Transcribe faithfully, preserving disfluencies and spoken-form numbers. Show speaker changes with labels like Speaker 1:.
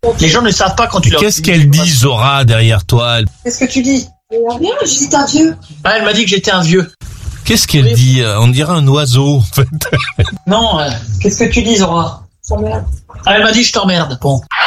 Speaker 1: Les gens ne savent pas quand tu leur dis.
Speaker 2: Qu'est-ce qu'elle dit, Zora, derrière toi?
Speaker 3: Qu'est-ce que tu dis?
Speaker 4: Rien, je dis t'es un vieux.
Speaker 1: Ah, elle m'a dit que j'étais un vieux.
Speaker 2: Qu'est-ce qu'elle
Speaker 1: Oui.
Speaker 2: dit? On dirait un oiseau, en fait.
Speaker 1: Non, euh, qu'est-ce que tu dis, Zora?
Speaker 4: Ça merde.
Speaker 1: Ah, elle m'a dit je t'emmerde. Bon.